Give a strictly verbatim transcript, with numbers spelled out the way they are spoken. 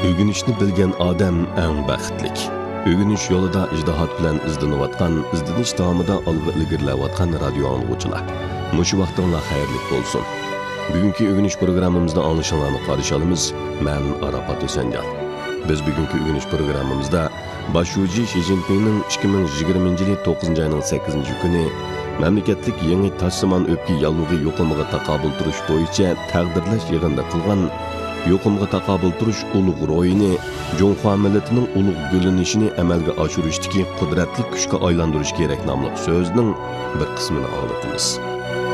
Ögünüşni bilgen odam eng baxtlik. Ögünüş yo'lida ijtihod bilan izlanayotgan, izdinish davomida olg'a ilgarilayotgan radio anglag'uchilar. Mushu vaqtinglar xayrli bo'lsin. Bugungi ögünüş programmamizda anglashinglarni qarshi olamiz. Men Arafat Husanjon. Biz bugungi ögünüş programmamizda Başuji Xi Jinpingning ikki ming yigirmanchi yil to'qqizinchi oyning sakkizinchi kuni mamlakatlik yangi tashsimon o'pki yallig'i yo'qilmaga taqobil turish bo'yicha taqdirlash yig'inida qilgan yo'qimga taqobil turish ulug' ro'yini, Jonxua millatining ulug' gulinishini amalga oshirishdagi qudratli kuchga aylantirish kerak nomli so'zning bir qismini olamiz.